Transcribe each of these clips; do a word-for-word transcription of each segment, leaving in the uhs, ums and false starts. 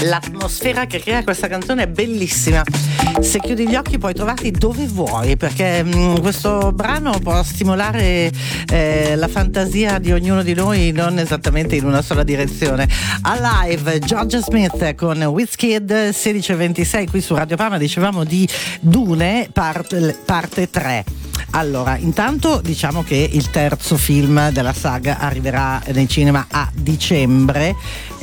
L'atmosfera che crea questa canzone è bellissima. Se chiudi gli occhi puoi trovarti dove vuoi, perché mh, questo brano può stimolare eh, la fantasia di ognuno di noi, non esattamente in una sola direzione. Alive, Georgia Smith con Wizkid, sedici e ventisei qui su Radio Parma. Dicevamo di Dune, part, parte tre. Allora, intanto diciamo che il terzo film della saga arriverà nei cinema a dicembre,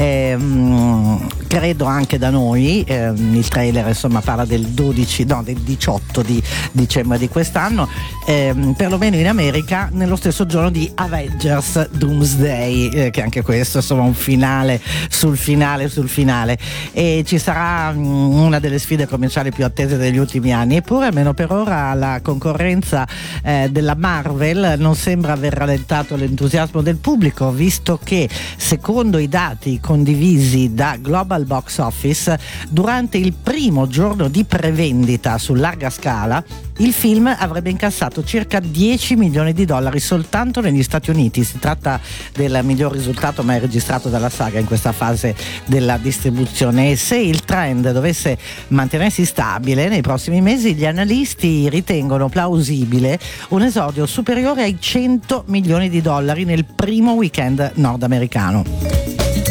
ehm, credo anche da noi. Ehm, il trailer insomma parla del dodici, no, del diciotto di dicembre di quest'anno, ehm, perlomeno in America, nello stesso giorno di Avengers Doomsday, eh, che anche questo insomma un finale sul finale sul finale, e ci sarà mh, una delle sfide commerciali più attese degli ultimi anni. Eppure, almeno per ora, la concorrenza Eh, della Marvel non sembra aver rallentato l'entusiasmo del pubblico, visto che secondo i dati condivisi da Global Box Office, durante il primo giorno di prevendita su larga scala il film avrebbe incassato circa dieci milioni di dollari soltanto negli Stati Uniti. Si tratta del miglior risultato mai registrato dalla saga in questa fase della distribuzione, e se il trend dovesse mantenersi stabile nei prossimi mesi, gli analisti ritengono plausibile un esordio superiore ai cento milioni di dollari nel primo weekend nordamericano.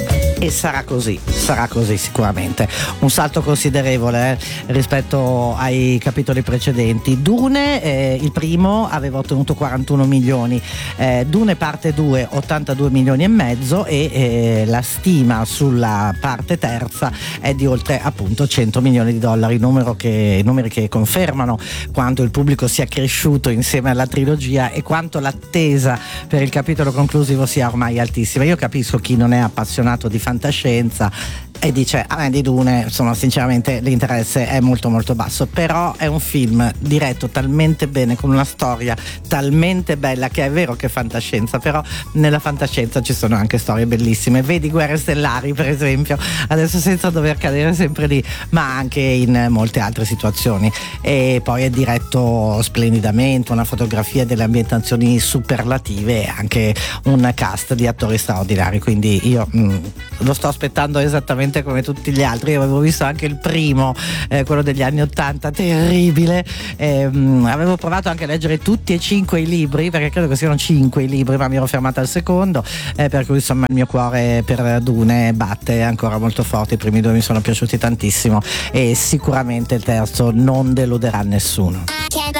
E sarà così, sarà così sicuramente. Un salto considerevole eh, rispetto ai capitoli precedenti. Dune, eh, il primo, aveva ottenuto quarantuno milioni, eh, Dune parte due ottantadue milioni e mezzo, e eh, la stima sulla parte terza è di oltre appunto cento milioni di dollari, numero che, numeri che confermano quanto il pubblico sia cresciuto insieme alla trilogia e quanto l'attesa per il capitolo conclusivo sia ormai altissima. Io capisco chi non è appassionato di fantascienza e dice a me di Dune insomma sinceramente l'interesse è molto molto basso, però è un film diretto talmente bene, con una storia talmente bella, che è vero che è fantascienza, però nella fantascienza ci sono anche storie bellissime. Vedi Guerre Stellari per esempio, adesso senza dover cadere sempre lì, ma anche in molte altre situazioni. E poi è diretto splendidamente, una fotografia, delle ambientazioni superlative e anche un cast di attori straordinari, quindi io mh, lo sto aspettando esattamente come tutti gli altri. Io avevo visto anche il primo, eh, quello degli anni ottanta, terribile, eh, avevo provato anche a leggere tutti e cinque i libri, perché credo che siano cinque i libri, ma mi ero fermata al secondo, eh, per cui insomma il mio cuore per Dune batte ancora molto forte. I primi due mi sono piaciuti tantissimo e sicuramente il terzo non deluderà nessuno.